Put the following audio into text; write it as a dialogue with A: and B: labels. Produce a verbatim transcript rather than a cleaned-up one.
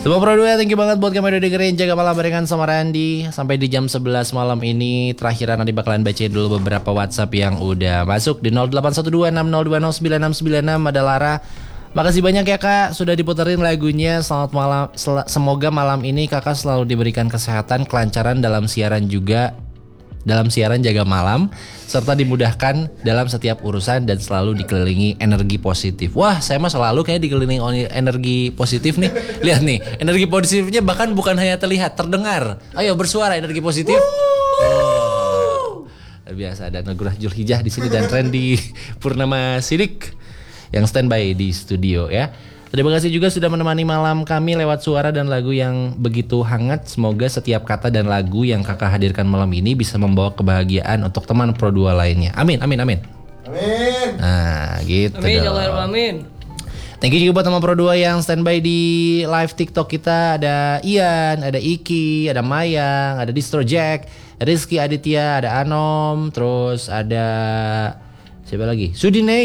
A: Semua Pro dua, thank you banget buat kamu udah dengerin Jaga Malam barengan sama Randy. Sampai di jam sebelas malam ini. Terakhiran nanti bakalan bacain dulu beberapa WhatsApp yang udah masuk di nol delapan satu dua enam nol dua nol sembilan enam sembilan enam. Ada Lara. Makasih banyak ya Kak sudah diputerin lagunya. Selamat malam. Sel- Semoga malam ini Kakak selalu diberikan kesehatan, kelancaran dalam siaran juga. Dalam siaran Jaga Malam, serta dimudahkan dalam setiap urusan dan selalu dikelilingi energi positif. Wah, saya mah selalu kayak dikelilingi energi positif nih. Lihat nih, energi positifnya bahkan bukan hanya terlihat, terdengar. Ayo bersuara energi positif. Oh, luar biasa. Ada Nugrah Julhijjah di sini dan Randy Purnama Sidik yang standby di studio ya. Terima kasih juga sudah menemani malam kami lewat suara dan lagu yang begitu hangat. Semoga setiap kata dan lagu yang kakak hadirkan malam ini bisa membawa kebahagiaan untuk teman Pro dua lainnya. Amin, amin, amin.
B: Amin.
A: Nah, gitu
C: Amin,
A: dong.
C: ya amin.
A: Thank you juga buat teman Pro dua yang standby di live TikTok kita. Ada Ian, ada Iki, ada Mayang, ada Distro Jack, Rizky Aditya, ada Anom, terus ada siapa lagi? Sudine.